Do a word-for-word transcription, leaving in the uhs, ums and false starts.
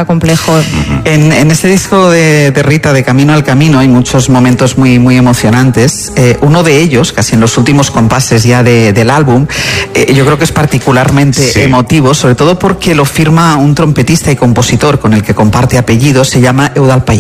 complejo. En, en este disco de, de Rita, de Camino al Camino, hay muchos momentos muy, muy emocionantes. Eh, uno de ellos, casi en los últimos compases ya de, del álbum, eh, yo creo que es particularmente sí. emotivo, sobre todo porque lo firma un trompetista y compositor con el que comparte apellidos, se llama Eudald Pallés.